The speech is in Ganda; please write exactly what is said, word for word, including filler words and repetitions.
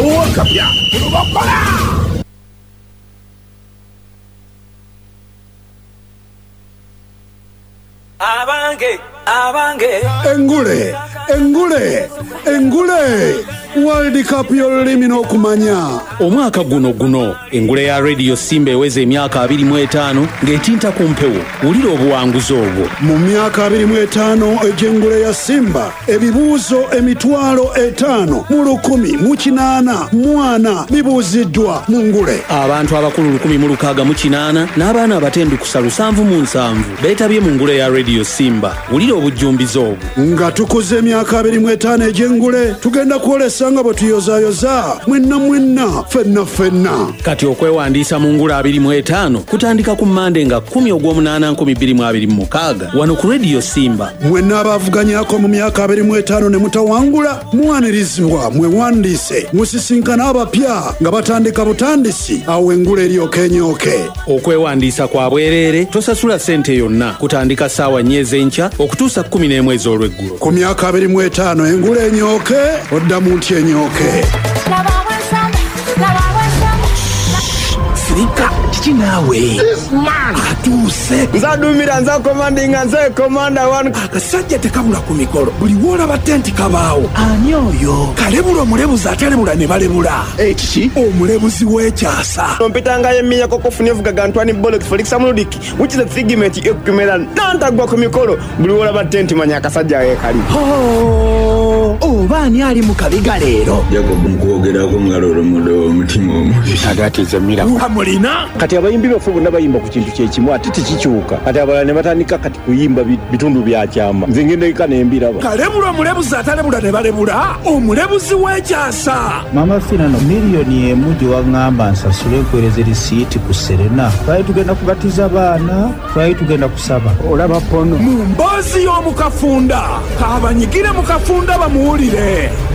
kapya ulubakola. Abange, abange. Engule, engule, engule. World Cup y'olulimi n'okumanya. Omwaka guno guno engule ya Radio Simba eweze emyaka abiri mu etaano ng'etinta ku mpewo. Wulira obuwanguzi obwo. Mu myaka abiri mu etaano egy'engule ya Simba ebibuuzo emitwalo etaano mu lukumi mu kinaana mwana bibuuziddwa mu ngule. Abantu abakulu lukumi mu lukaaga mu kinaana n'abaana abatendukusa lusanvu mu nsanvu beetabye mu ngule ya Radio Simba. Wulira obujjumbizi obwo. Nga tukuze emyaka abiri mu etaano egy'engule tugenda kwolesa nga bwe tuyozayoza mwenna mwenna fenna fenna. Kati okwewandiisa mu ngule abiri mu etaano kutandika ku Mande nga kumi ogw'omunaana nkumi bbiri mu abiri mu mukaaga wano ku Radio Simba. Mwenna abavuganyako mu myaka abiri mu etaano ne mutawangula muwanirizibwa mwewandiise musisinkana abapya nga batandika butandisi awo engule eryoka enyooke. Okwewandiisa kwa bwereere tosasula ssente yonna kutandika ssaawa nnya ez'enkya okutuusa kumi n'emu ez'olweggulo. Ku myaka abiri mu etaano engule enyooke oddamu nti enyoke. Sirika kiki naawe atuuse nzadumira nza komandinga nze komanda wanu akasajja tekabula ku mikolo buli woolaba tenti kabaawo. Ani oyo? Kalebula omulebuzi atalebula ne balebula. ekiki Omulebuzi w'ekyasa ompitanga yemiya kokofuna evugaga Antoine Bollock Felix Amuludiki which is a figment ekumera nantagwa ku mikolo buli woolaba tenti manya akasajja yeekali. Oba ani ali mu kabiga leero? Jacob nkwogerako ngalolo mudo omutima omubi. Agatiza mira Amulina kati abayimbi bafu bonna bayimba ku kintu kyekimu ate tekikyuka kati abalala ne batandika kati kuyimba bitundu bya kyama nze ngenda eka nembiraba. kalebula omulebuzi atalebula ne balebula omulebuzi w'ekyasa. Mama Finano miliyoni emu gye waŋŋamba nsasule nkwereze risiiti ku Serena. Twali tugenda kugatiza baana, twali tugenda kusaba. Olaba pono Mu mboozi y'omukafunda kabanyigire mu kafunda bamuwulire.